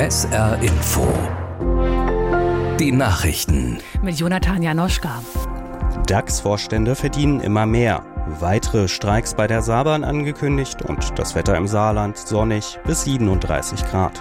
SR Info. Die Nachrichten. Mit Jonathan Janoschka. DAX-Vorstände verdienen immer mehr. Weitere Streiks bei der Saarbahn angekündigt und das Wetter im Saarland sonnig bis 37 Grad.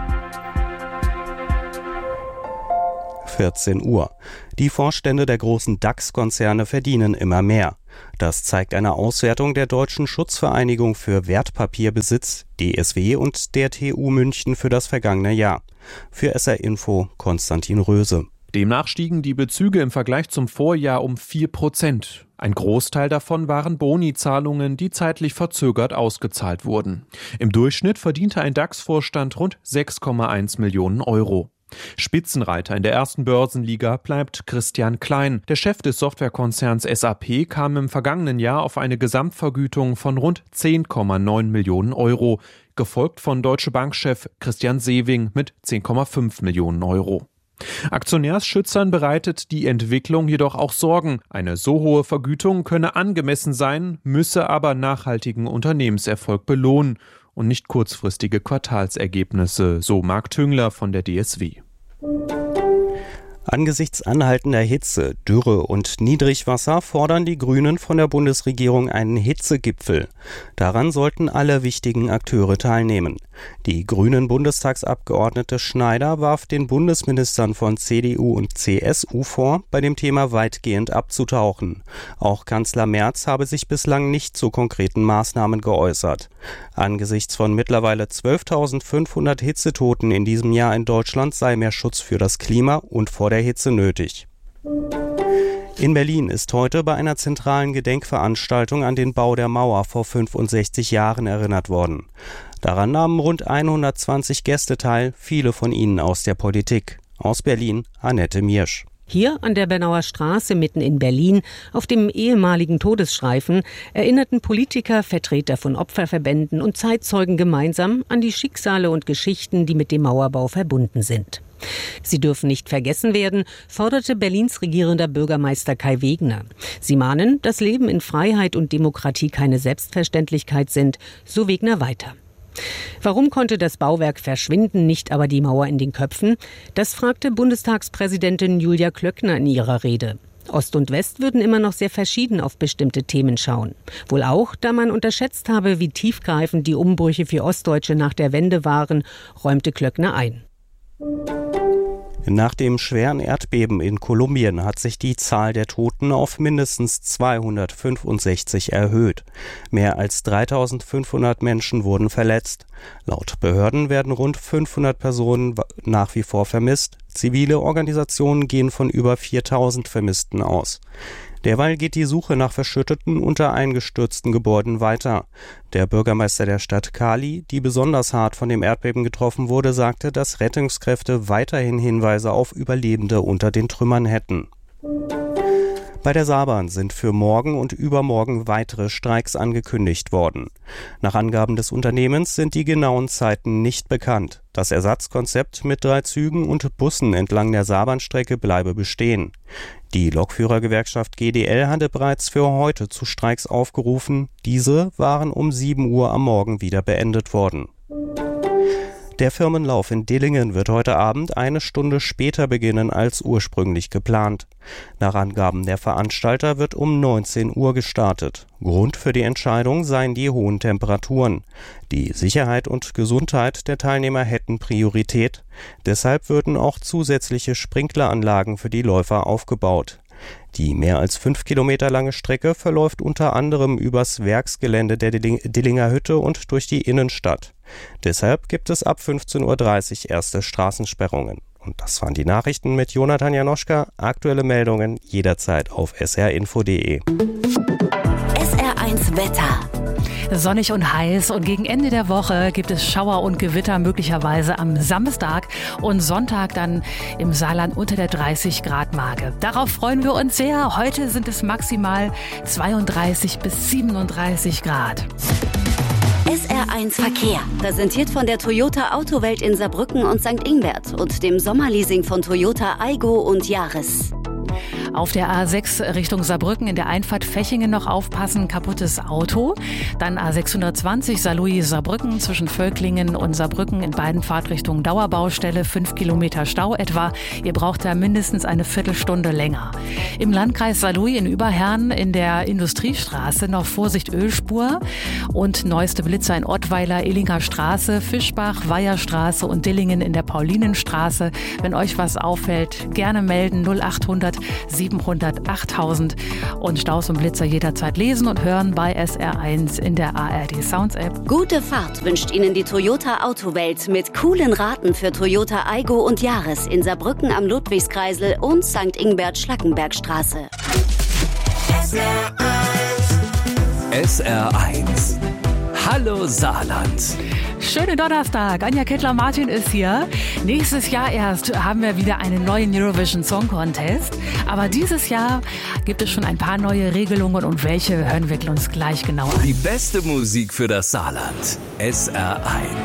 14 Uhr. Die Vorstände der großen DAX-Konzerne verdienen immer mehr. Das zeigt eine Auswertung der Deutschen Schutzvereinigung für Wertpapierbesitz, DSW, und der TU München für das vergangene Jahr. Für SR Info Konstantin Röse. Demnach stiegen die Bezüge im Vergleich zum Vorjahr um 4%. Ein Großteil davon waren Boni-Zahlungen, die zeitlich verzögert ausgezahlt wurden. Im Durchschnitt verdiente ein DAX-Vorstand rund 6,1 Millionen Euro. Spitzenreiter in der ersten Börsenliga bleibt Christian Klein. Der Chef des Softwarekonzerns SAP kam im vergangenen Jahr auf eine Gesamtvergütung von rund 10,9 Millionen Euro, gefolgt von Deutsche Bank-Chef Christian Sewing mit 10,5 Millionen Euro. Aktionärsschützern bereitet die Entwicklung jedoch auch Sorgen. Eine so hohe Vergütung könne angemessen sein, müsse aber nachhaltigen Unternehmenserfolg belohnen und nicht kurzfristige Quartalsergebnisse, so Marc Tüngler von der DSW. Angesichts anhaltender Hitze, Dürre und Niedrigwasser fordern die Grünen von der Bundesregierung einen Hitzegipfel. Daran sollten alle wichtigen Akteure teilnehmen. Die grünen Bundestagsabgeordnete Schneider warf den Bundesministern von CDU und CSU vor, bei dem Thema weitgehend abzutauchen. Auch Kanzler Merz habe sich bislang nicht zu konkreten Maßnahmen geäußert. Angesichts von mittlerweile 12.500 Hitzetoten in diesem Jahr in Deutschland sei mehr Schutz für das Klima und vor der Hitze nötig. In Berlin ist heute bei einer zentralen Gedenkveranstaltung an den Bau der Mauer vor 65 Jahren erinnert worden. Daran nahmen rund 120 Gäste teil, viele von ihnen aus der Politik. Aus Berlin, Annette Miersch. Hier an der Bernauer Straße mitten in Berlin, auf dem ehemaligen Todesstreifen, erinnerten Politiker, Vertreter von Opferverbänden und Zeitzeugen gemeinsam an die Schicksale und Geschichten, die mit dem Mauerbau verbunden sind. Sie dürfen nicht vergessen werden, forderte Berlins regierender Bürgermeister Kai Wegner. Sie mahnen, dass Leben in Freiheit und Demokratie keine Selbstverständlichkeit sind, so Wegner weiter. Warum konnte das Bauwerk verschwinden, nicht aber die Mauer in den Köpfen? Das fragte Bundestagspräsidentin Julia Klöckner in ihrer Rede. Ost und West würden immer noch sehr verschieden auf bestimmte Themen schauen. Wohl auch, da man unterschätzt habe, wie tiefgreifend die Umbrüche für Ostdeutsche nach der Wende waren, räumte Klöckner ein. Nach dem schweren Erdbeben in Kolumbien hat sich die Zahl der Toten auf mindestens 265 erhöht. Mehr als 3.500 Menschen wurden verletzt. Laut Behörden werden rund 500 Personen nach wie vor vermisst. Zivile Organisationen gehen von über 4.000 Vermissten aus. Derweil geht die Suche nach verschütteten, unter eingestürzten Gebäuden weiter. Der Bürgermeister der Stadt Cali, die besonders hart von dem Erdbeben getroffen wurde, sagte, dass Rettungskräfte weiterhin Hinweise auf Überlebende unter den Trümmern hätten. Bei der Saarbahn sind für morgen und übermorgen weitere Streiks angekündigt worden. Nach Angaben des Unternehmens sind die genauen Zeiten nicht bekannt. Das Ersatzkonzept mit 3 Zügen und Bussen entlang der Saarbahnstrecke bleibe bestehen. Die Lokführergewerkschaft GDL hatte bereits für heute zu Streiks aufgerufen. Diese waren um 7 Uhr am Morgen wieder beendet worden. Der Firmenlauf in Dillingen wird heute Abend eine Stunde später beginnen als ursprünglich geplant. Nach Angaben der Veranstalter wird um 19 Uhr gestartet. Grund für die Entscheidung seien die hohen Temperaturen. Die Sicherheit und Gesundheit der Teilnehmer hätten Priorität. Deshalb würden auch zusätzliche Sprinkleranlagen für die Läufer aufgebaut. Die mehr als 5 Kilometer lange Strecke verläuft unter anderem übers Werksgelände der Dillinger Hütte und durch die Innenstadt. Deshalb gibt es ab 15.30 Uhr erste Straßensperrungen. Und das waren die Nachrichten mit Jonathan Janoschka. Aktuelle Meldungen jederzeit auf srinfo.de. SR1 Wetter. Sonnig und heiß und gegen Ende der Woche gibt es Schauer und Gewitter möglicherweise am Samstag und Sonntag dann im Saarland unter der 30-Grad-Marke. Darauf freuen wir uns sehr. Heute sind es maximal 32 bis 37 Grad. SR1 Verkehr, präsentiert von der Toyota Autowelt in Saarbrücken und St. Ingbert und dem Sommerleasing von Toyota Aygo und Yaris. Auf der A6 Richtung Saarbrücken in der Einfahrt Fechingen noch aufpassen, kaputtes Auto. Dann A620 Saarlouis-Saarbrücken zwischen Völklingen und Saarbrücken in beiden Fahrtrichtungen Dauerbaustelle, 5 Kilometer Stau etwa. Ihr braucht da mindestens eine Viertelstunde länger. Im Landkreis Saarlouis in Überherrn in der Industriestraße noch Vorsicht Ölspur und neueste Blitzer in Ottweiler, Illinger Straße, Fischbach, Weiherstraße und Dillingen in der Paulinenstraße. Wenn euch was auffällt, gerne melden 0800 700 8000 und Staus und Blitzer jederzeit lesen und hören bei SR1 in der ARD Sounds App. Gute Fahrt wünscht Ihnen die Toyota Autowelt mit coolen Raten für Toyota Aygo und Yaris in Saarbrücken am Ludwigskreisel und St. Ingbert-Schlackenbergstraße. SR1. Hallo Saarland. Schönen Donnerstag, Anja Kettler-Martin ist hier. Nächstes Jahr erst haben wir wieder einen neuen Eurovision Song Contest. Aber dieses Jahr gibt es schon ein paar neue Regelungen und welche hören wir uns gleich genau an. Die beste Musik für das Saarland. SR1.